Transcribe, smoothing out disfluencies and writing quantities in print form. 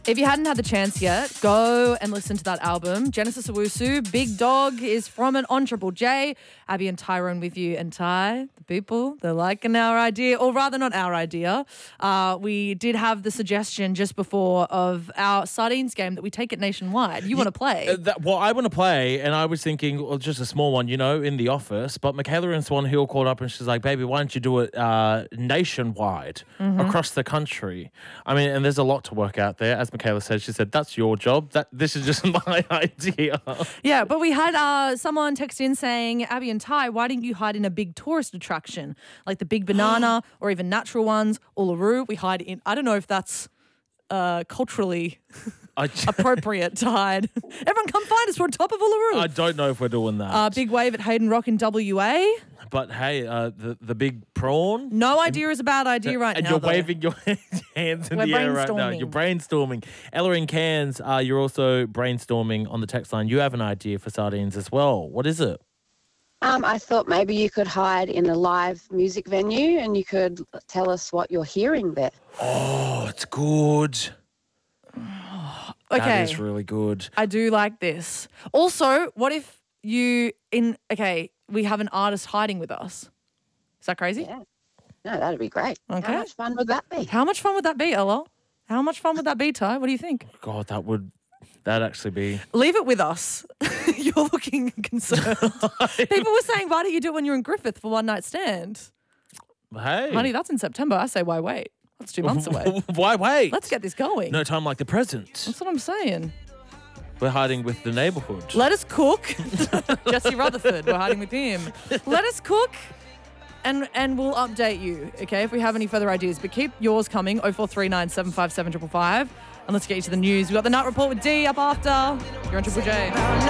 If you hadn't had the chance yet, go and listen to that album. Genesis Owusu, Big Dog is from it on Triple J. Abby and Tyrone with you. And Ty, the people, they're liking our idea, or rather not our idea. We did have the suggestion just before of our Sardines game that we take it nationwide. You want to play? I want to play, and I was thinking, well, just a small one, in the office. But Michaela and Swan Hill called up and she's like, baby, why don't you do it nationwide, across the country? I mean, and there's a lot to work out there. As Michaela said, she said, that's your job. This is just my idea. Yeah, but we had someone text in saying, Abby and Ty, why didn't you hide in a big tourist attraction like the Big Banana or even natural ones, Uluru? We hide in, I don't know if that's culturally appropriate to hide. Everyone come find us. We're on top of Uluru. I don't know if we're doing that. Big wave at Hayden Rock in WA. But hey, the big prawn. No idea is a bad idea right and now. And you're waving your hands in the air right now. You're brainstorming. Ella in Cairns, you're also brainstorming on the text line. You have an idea for sardines as well. What is it? I thought maybe you could hide in a live music venue and you could tell us what you're hearing there. Oh, it's good. Okay. That is really good. I do like this. Also, what if we have an artist hiding with us? Is that crazy? Yeah. No, that'd be great. Okay. How much fun would that be? How much fun would that be, Ella? How much fun would that be, Ty? What do you think? God, that'd actually be... Leave it with us. You're looking concerned. People were saying, why don't you do it when you're in Griffith for one night stand? Hey. Honey, that's in September. I say, why wait? That's 2 months away. Why wait? Let's get this going. No time like the present. That's what I'm saying. We're hiding with the neighbourhood. Let us cook. Jesse Rutherford, we're hiding with him. Let us cook and we'll update you, okay, if we have any further ideas. But keep yours coming, 0439 757 555. And let's get you to the news. We've got the Nut Report with D up after. You're on Triple J.